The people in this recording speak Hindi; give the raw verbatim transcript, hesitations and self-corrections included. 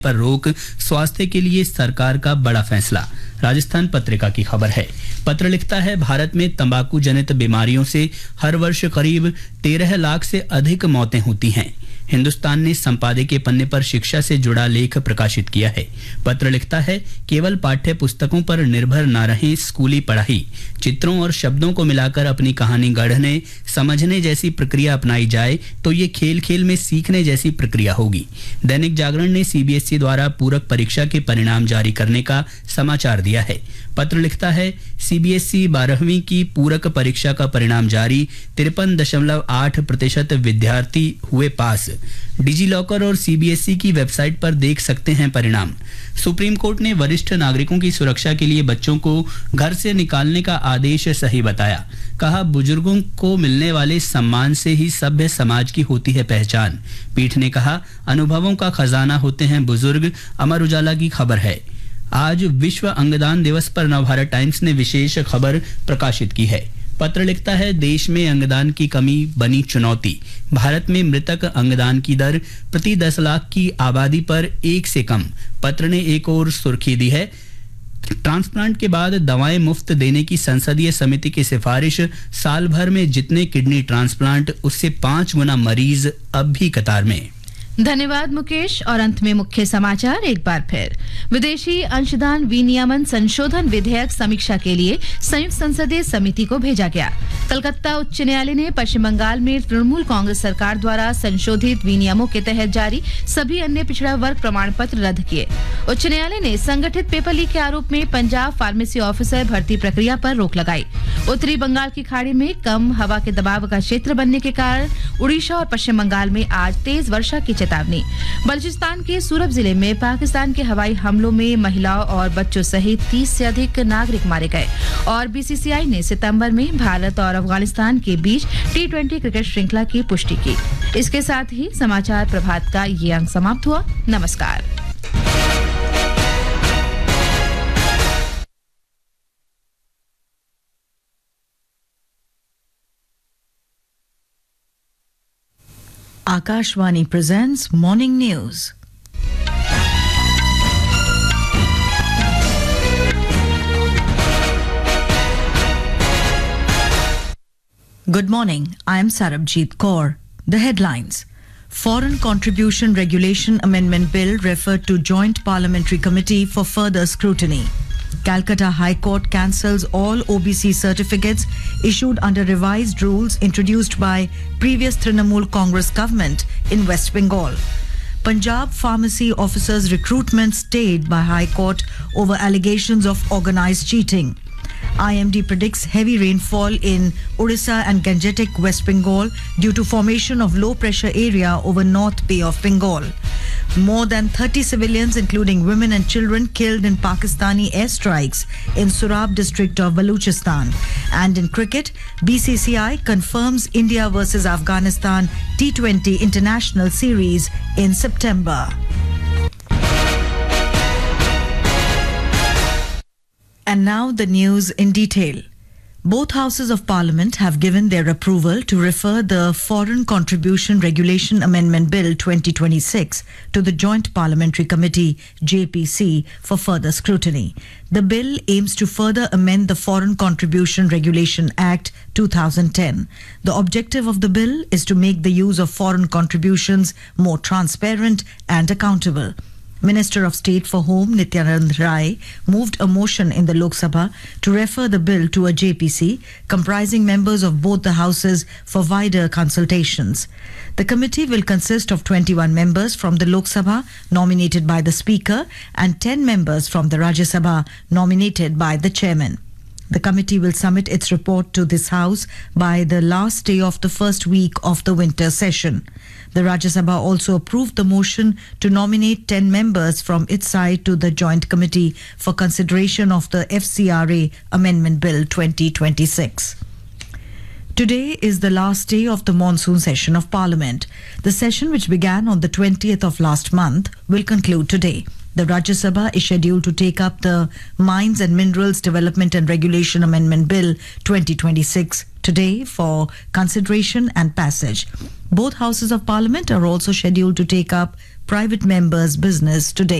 पर रोक, स्वास्थ्य के लिए सरकार का बड़ा फैसला। राजस्थान पत्रिका की खबर है। पत्र लिखता है, भारत में तंबाकू जनित बीमारियों से हर वर्ष करीब तेरह लाख से अधिक मौतें होती हैं। हिंदुस्तान ने संपादकीय पन्ने पर शिक्षा से जुड़ा लेख प्रकाशित किया है। पत्र लिखता है, केवल पाठ्य पुस्तकों पर निर्भर न रहें स्कूली पढ़ाई, चित्रों और शब्दों को मिलाकर अपनी कहानी गढ़ने समझने जैसी प्रक्रिया अपनाई जाए तो ये खेल खेल में सीखने जैसी प्रक्रिया होगी। दैनिक जागरण ने सीबीएसई द्वारा पूरक परीक्षा के परिणाम जारी करने का समाचार दिया है। पत्र लिखता है, सीबीएसई बारहवीं की पूरक परीक्षा का परिणाम जारी, तिरपन दशमलव आठ प्रतिशत विद्यार्थी हुए पास। डिजी लॉकर और सीबीएसई की वेबसाइट पर देख सकते हैं परिणाम। सुप्रीम कोर्ट ने वरिष्ठ नागरिकों की सुरक्षा के लिए बच्चों को घर से निकालने का आदेश सही बताया। कहा, बुजुर्गों को मिलने वाले सम्मान से ही सभ्य समाज की होती है पहचान। पीठ ने कहा, अनुभवों का खजाना होते हैं बुजुर्ग। अमर उजाला की खबर है। आज विश्व अंगदान दिवस पर नवभारत टाइम्स ने विशेष खबर प्रकाशित की है। पत्र लिखता है, देश में अंगदान की कमी बनी चुनौती। भारत में मृतक अंगदान की दर प्रति दस लाख की आबादी पर एक से कम। पत्र ने एक और सुर्खी दी है, ट्रांसप्लांट के बाद दवाएं मुफ्त देने की संसदीय समिति की सिफारिश। साल भर में जितने किडनी ट्रांसप्लांट, उससे पांच गुना मरीज अब भी कतार में। धन्यवाद मुकेश। और अंत में मुख्य समाचार एक बार फिर। विदेशी अंशदान विनियमन संशोधन विधेयक समीक्षा के लिए संयुक्त संसदीय समिति को भेजा गया। कलकत्ता उच्च न्यायालय ने पश्चिम बंगाल में तृणमूल कांग्रेस सरकार द्वारा संशोधित विनियमों के तहत जारी सभी अन्य पिछड़ा वर्ग प्रमाण पत्र रद्द किए। उच्च न्यायालय ने संगठित पेपर लीक के आरोप में पंजाब फार्मेसी ऑफिसर भर्ती प्रक्रिया पर रोक लगाई। उत्तरी बंगाल की खाड़ी में कम हवा के दबाव का क्षेत्र बनने के कारण उड़ीसा और पश्चिम बंगाल में आज तेज वर्षा की चेतावनी। बलूचिस्तान के सूरत जिले में पाकिस्तान के हवाई हमलों में महिलाओं और बच्चों सहित तीस से अधिक नागरिक मारे गए। और बीसीसीआई ने सितंबर में भारत और अफगानिस्तान के बीच टी ट्वेंटी क्रिकेट श्रृंखला की पुष्टि की। इसके साथ ही समाचार प्रभात का ये अंक समाप्त हुआ। नमस्कार। Akashvani presents Morning News. Good morning. I am Sarabjit Kaur. The headlines. Foreign Contribution Regulation Amendment Bill referred to Joint Parliamentary Committee for further scrutiny. Calcutta High Court cancels all O B C certificates issued under revised rules introduced by previous Trinamool Congress government in West Bengal. Punjab pharmacy officers' recruitment stayed by High Court over allegations of organised cheating. I M D predicts heavy rainfall in Odisha and Gangetic, West Bengal due to formation of low pressure area over North Bay of Bengal. More than thirty civilians, including women and children, killed in Pakistani airstrikes in Surab district of Balochistan. And in cricket, B C C I confirms India versus Afghanistan T twenty international series in September. And now the news in detail. Both houses of parliament have given their approval to refer the Foreign Contribution Regulation Amendment Bill twenty twenty-six to the Joint Parliamentary Committee J P C for further scrutiny. The bill aims to further amend the Foreign Contribution Regulation Act two thousand ten. The objective of the bill is to make the use of foreign contributions more transparent and accountable. Minister of State for Home Nityanand Rai moved a motion in the Lok Sabha to refer the bill to a J P C comprising members of both the houses for wider consultations. The committee will consist of twenty-one members from the Lok Sabha nominated by the Speaker and ten members from the Rajya Sabha nominated by the Chairman. The committee will submit its report to this House by the last day of the first week of the winter session. The Rajya Sabha also approved the motion to nominate ten members from its side to the Joint Committee for consideration of the F C R A Amendment Bill twenty twenty-six. Today is the last day of the monsoon session of Parliament. The session, which began on the twentieth of last month, will conclude today. The Rajya Sabha is scheduled to take up the Mines and Minerals Development and Regulation Amendment Bill twenty twenty-six today for consideration and passage. Both houses of Parliament are also scheduled to take up private members' business today.